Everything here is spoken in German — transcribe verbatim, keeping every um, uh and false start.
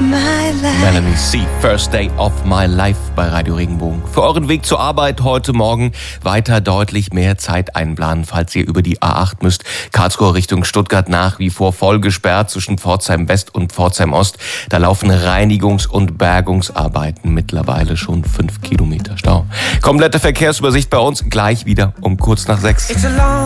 Melanie C. First Day of My Life bei Radio Regenbogen. Für euren Weg zur Arbeit heute Morgen weiter deutlich mehr Zeit einplanen, falls ihr über die A acht müsst. Karlsruhe Richtung Stuttgart nach wie vor voll gesperrt zwischen Pforzheim West und Pforzheim Ost. Da laufen Reinigungs- und Bergungsarbeiten, mittlerweile schon fünf Kilometer Stau. Komplette Verkehrsübersicht bei uns gleich wieder um kurz nach sechs.